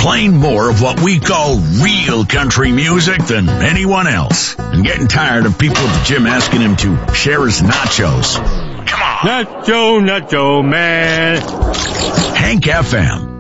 playing more of what we call real country music than anyone else, and getting tired of people at the gym asking him to share his nachos. Come on. Nacho man. Hank FM.